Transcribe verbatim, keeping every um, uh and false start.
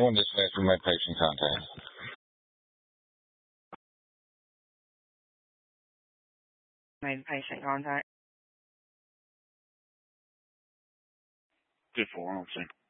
One dispatch from my patient contact. Made patient contact. Two four, I'll see.